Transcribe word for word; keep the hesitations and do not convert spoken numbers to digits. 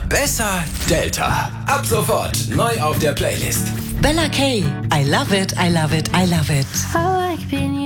Besser Delta. Ab sofort neu auf der Playlist. Bella K. I love it, I love it, I love it. I like being